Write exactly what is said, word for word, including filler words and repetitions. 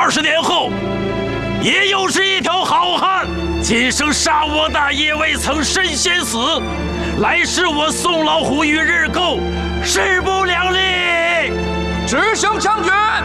二十年后，也又是一条好汉。今生杀我大爷未曾身先死，来世我送老虎与日寇，势不两立。 执行将军。